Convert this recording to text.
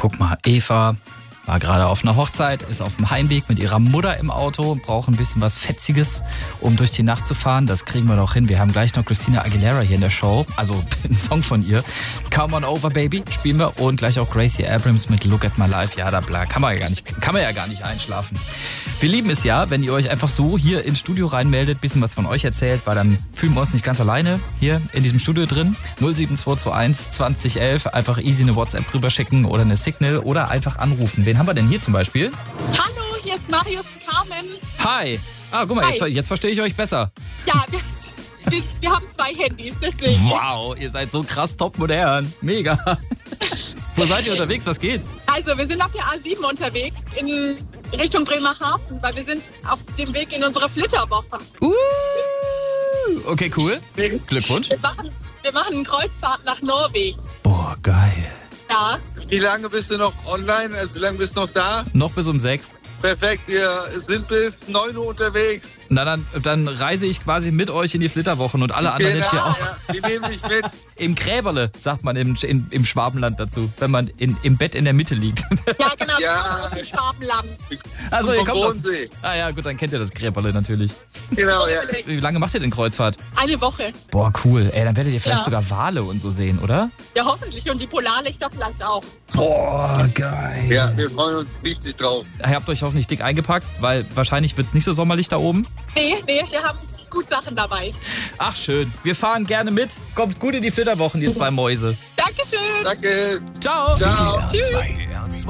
Guck mal, Eva war gerade auf einer Hochzeit, ist auf dem Heimweg mit ihrer Mutter im Auto, braucht ein bisschen was Fetziges, um durch die Nacht zu fahren. Das kriegen wir doch hin. Wir haben gleich noch Christina Aguilera hier in der Show, also den Song von ihr. Come on over, baby, spielen wir. Und gleich auch Gracie Abrams mit Look at my life. Ja, da kann man ja gar nicht einschlafen. Wir lieben es ja, wenn ihr euch einfach so hier ins Studio reinmeldet, bisschen was von euch erzählt, weil dann fühlen wir uns nicht ganz alleine hier in diesem Studio drin. 07221 2011, einfach easy eine WhatsApp rüberschicken oder eine Signal oder einfach anrufen. Wen haben wir denn hier zum Beispiel? Hallo, hier ist Marius und Carmen. Hi. Ah, guck mal, jetzt verstehe ich euch besser. Ja, wir haben 2 Handys, deswegen. Wow, ihr seid so krass top modern. Mega. Wo seid ihr unterwegs? Was geht? Also, wir sind auf der A7 unterwegs in Richtung Bremerhaven, weil wir sind auf dem Weg in unsere Flitterwoche. Okay, cool. Glückwunsch. Wir machen eine Kreuzfahrt nach Norwegen. Boah, geil. Ja. Wie lange bist du noch online? Also wie lange bist du noch da? Noch bis um 6. Perfekt, wir sind bis 9 Uhr unterwegs. Na, dann reise ich quasi mit euch in die Flitterwochen und alle anderen jetzt hier auch. Ja, wir nehmen dich mit. Im Gräberle, sagt man im Schwabenland dazu, wenn man im Bett in der Mitte liegt. Ja, genau, wir Ja. kommen aus dem Schwabenland. Also ihr vom kommt aus... Bodensee. Ah ja, gut, dann kennt ihr das Gräberle natürlich. Genau, ja. Wie lange macht ihr denn Kreuzfahrt? Eine Woche. Boah, cool. Ey, dann werdet ihr vielleicht Ja. sogar Wale und so sehen, oder? Ja, hoffentlich. Und die Polarlichter vielleicht auch. Boah, geil. Ja, wir freuen uns richtig drauf. Ihr habt euch hoffentlich dick eingepackt, weil wahrscheinlich wird es nicht so sommerlich da oben. Nee, wir haben gut Sachen dabei. Ach schön, wir fahren gerne mit. Kommt gut in die Flitterwochen, ihr zwei Mäuse. Dankeschön. Danke. Ciao. Ciao. Tschüss.